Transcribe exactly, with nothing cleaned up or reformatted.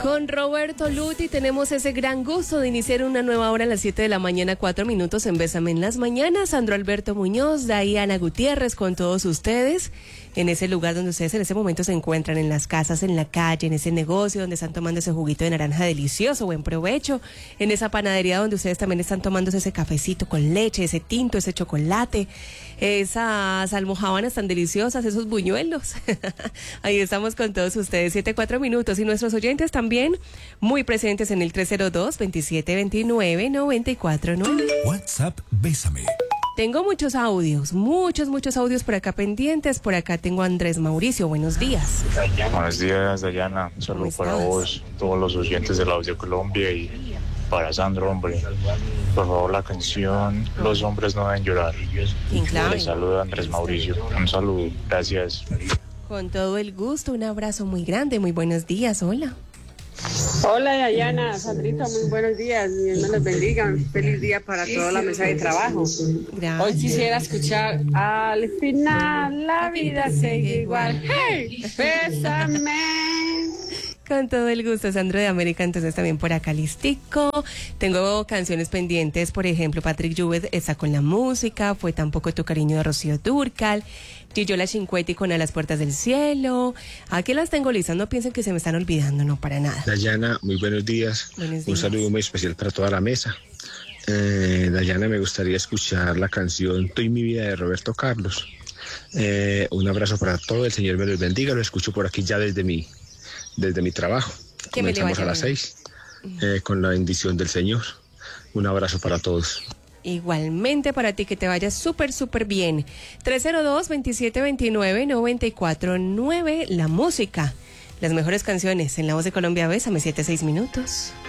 Con Roberto Luti tenemos ese gran gusto de iniciar una nueva hora a las siete de la mañana, cuatro minutos en Bésame en las Mañanas. Sandro Alberto Muñoz, Diana Gutiérrez con todos ustedes en ese lugar donde ustedes en ese momento se encuentran, en las casas, en la calle, en ese negocio donde están tomando ese juguito de naranja delicioso, buen provecho, en esa panadería donde ustedes también están tomándose ese cafecito con leche, ese tinto, ese chocolate, esas almojábanas tan deliciosas, esos buñuelos. Ahí estamos con todos ustedes, siete, cuatro minutos, y nuestros oyentes también muy presentes en el tres cero dos, veintisiete veintinueve, noventa y cuatro nueve. WhatsApp Bésame. Tengo muchos audios, muchos, muchos audios por acá pendientes. Por acá tengo a Andrés Mauricio. Buenos días. Buenos días, Dayana. Un saludo para vos, todos los oyentes de la Audio Colombia, y para Sandro, hombre. Por favor, la canción Los hombres no deben llorar. Les saluda Andrés Mauricio. Un saludo. Gracias. Con todo el gusto. Un abrazo muy grande. Muy buenos días. Hola. Hola, Dayana, Sandrita, muy buenos días, Dios me los bendiga, un feliz día para toda la mesa de trabajo. Gracias. Hoy quisiera escuchar Al final la vida sigue igual, hey, bésame. Con todo el gusto, Sandro de América, entonces también por acá listico. Tengo canciones pendientes, por ejemplo, Patrick Lluvia está con la música, Fue tampoco tu cariño de Rocío Dúrcal, Gillola Cinquetti con A las puertas del cielo. Aquí las tengo listas, no piensen que se me están olvidando, no, para nada. Dayana, muy buenos días. Buenos días. Un saludo muy especial para toda la mesa. Eh, Dayana, me gustaría escuchar la canción Tú y mi vida de Roberto Carlos. Eh, un abrazo para todo, el Señor me los bendiga, lo escucho por aquí ya desde mi, desde mi trabajo. Que me Comenzamos a las seis, eh, con la bendición del Señor. Un abrazo para todos. Igualmente para ti, que te vayas súper, súper bien. tres cero dos, veintisiete veintinueve, noventa y cuatro nueve, la música. Las mejores canciones en La Voz de Colombia. Bésame, siete, seis minutos.